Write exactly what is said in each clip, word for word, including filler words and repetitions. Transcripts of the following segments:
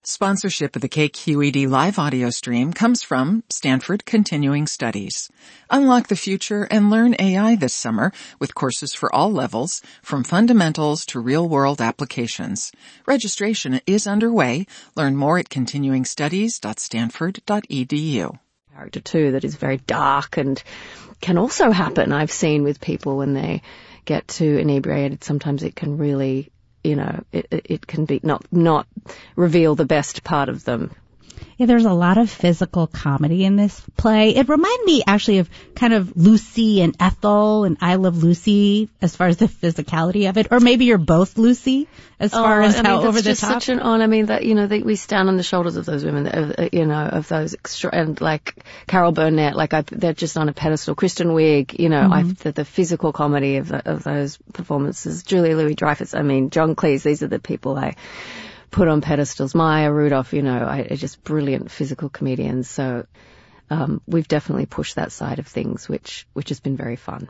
Sponsorship of the K Q E D live audio stream comes from Stanford Continuing Studies. Unlock the future and learn A I this summer with courses for all levels, from fundamentals to real-world applications. Registration is underway. Learn more at continuing studies dot stanford dot e d u. Character too that is very dark and can also happen. I've seen with people when they get too inebriated, sometimes it can really, you know, it, it can be not not reveal the best part of them. Yeah, there's a lot of physical comedy in this play. It reminded me actually of kind of Lucy and Ethel and I Love Lucy as far as the physicality of it. Or maybe you're both Lucy as far oh, as I mean, how over the just top. Such an honor. I mean, that, you know, that we stand on the shoulders of those women, uh, you know, of those extra, and like Carol Burnett, like I, they're just on a pedestal. Kristen Wiig, you know, mm-hmm. I've, the, the physical comedy of, the, of those performances. Julia Louis-Dreyfus, I mean, John Cleese, these are the people I put on pedestals. Maya Rudolph, you know, I, are just brilliant physical comedians. So um, we've definitely pushed that side of things, which which has been very fun.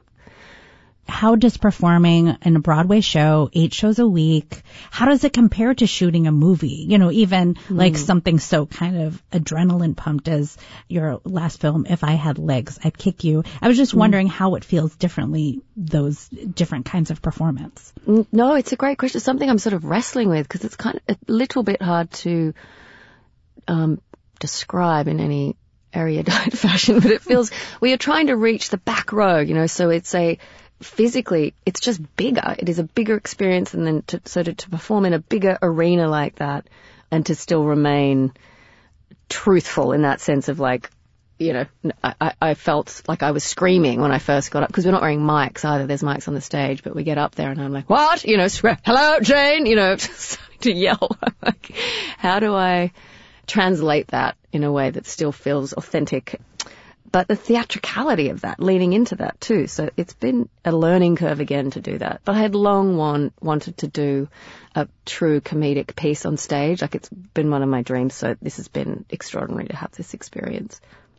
How does performing in a Broadway show, eight shows a week, how does it compare to shooting a movie? You know, even mm. like something so kind of adrenaline pumped as your last film, If I Had Legs, I'd Kick You. I was just mm. wondering how it feels differently, those different kinds of performance. No, it's a great question. It's something I'm sort of wrestling with because it's kind of a little bit hard to um, describe in any erudite fashion, but it feels we are trying to reach the back row, you know, so it's a physically, it's just bigger. It is a bigger experience, and then to, so to, to perform in a bigger arena like that and to still remain truthful in that sense of like, you know, I, I felt like I was screaming when I first got up because we're not wearing mics either. There's mics on the stage, but we get up there and I'm like, what? You know, hello, Jane, you know, just to yell. Like, how do I translate that in a way that still feels authentic? But the theatricality of that, leaning into that too. So it's been a learning curve again to do that. But I had long want, wanted to do a true comedic piece on stage. Like, it's been one of my dreams. So this has been extraordinary to have this experience.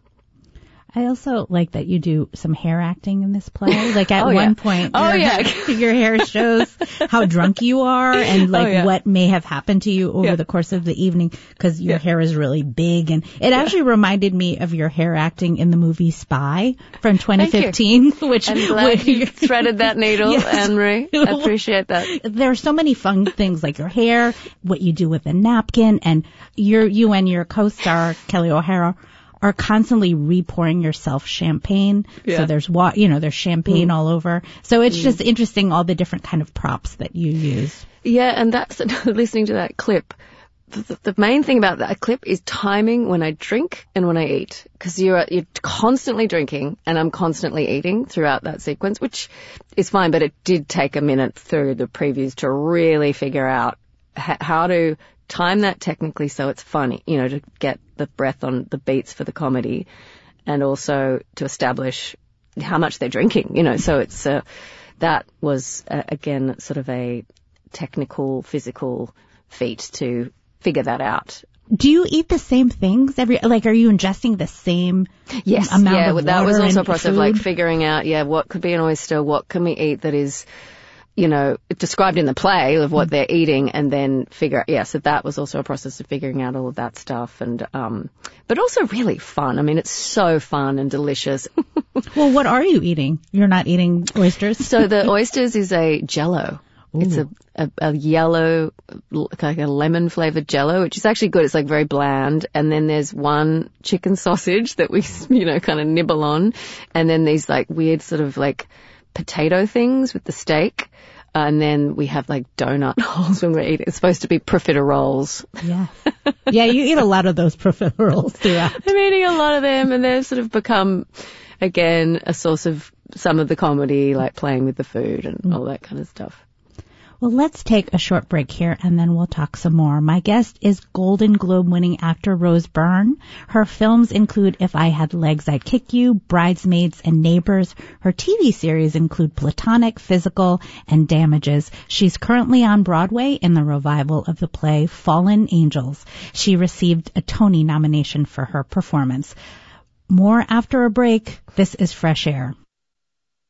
I also like that you do some hair acting in this play. Like at oh, one yeah. point, oh, your, yeah. hair, your hair shows how drunk you are and like oh, yeah. what may have happened to you over yeah. the course of the evening because your yeah. hair is really big. And it yeah. actually reminded me of your hair acting in the movie Spy from twenty fifteen. Which I'm glad you threaded that needle, yes. Anne-Marie. I appreciate that. There are so many fun things like your hair, what you do with a napkin, and your, you and your co-star, Kelly O'Hara, are constantly repouring yourself champagne. Yeah. So there's wa- you know, there's champagne mm. all over. So it's mm. just interesting, all the different kind of props that you use. Yeah, and that's, listening to that clip, the, the main thing about that clip is timing when I drink and when I eat. Because you're, you're constantly drinking and I'm constantly eating throughout that sequence, which is fine, but it did take a minute through the previews to really figure out h- how to time that technically so it's funny, you know, to get the breath on the beats for the comedy and also to establish how much they're drinking, you know. So it's, uh, that was, uh, again, sort of a technical, physical feat to figure that out. Do you eat the same things every, like, are you ingesting the same yes, amount yeah, of water? That was also a process food? of like figuring out, yeah, what could be an oyster, what can we eat that is, you know, described in the play of what they're eating, and then figure out, yeah, so that was also a process of figuring out all of that stuff, and, um, but also really fun. I mean, it's so fun and delicious. Well, what are you eating? You're not eating oysters? So the oysters is a Jell-O. Ooh. It's a, a, a yellow, like a lemon flavored Jell-O, which is actually good. It's like very bland. And then there's one chicken sausage that we, you know, kind of nibble on. And then these like weird sort of like potato things with the steak. Uh, and then we have like donut holes when we're eating. It's supposed to be profiteroles. Yeah. Yeah, you eat a lot of those profiteroles throughout. I'm eating a lot of them, and they've sort of become, again, a source of some of the comedy, like playing with the food and mm. all that kind of stuff. Well, let's take a short break here and then we'll talk some more. My guest is Golden Globe winning actor Rose Byrne. Her films include If I Had Legs, I'd Kick You, Bridesmaids, and Neighbors. Her T V series include Platonic, Physical, and Damages. She's currently on Broadway in the revival of the play Fallen Angels. She received a Tony nomination for her performance. More after a break. This is Fresh Air.